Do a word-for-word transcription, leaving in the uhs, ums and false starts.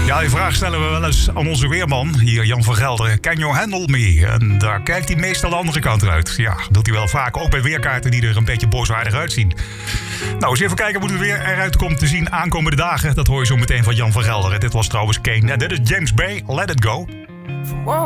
Ja, die vraag stellen we wel eens aan onze weerman, hier Jan van Gelder. Can you handle me? En daar kijkt hij meestal de andere kant uit. Ja, doet hij wel vaak, ook bij weerkaarten die er een beetje boswaardig uitzien. Nou, eens even kijken hoe het weer eruit komt te zien aankomende dagen. Dat hoor je zo meteen van Jan van Gelder. Dit was trouwens Kane. Ja, dit is James Bay, Let It Go. Walk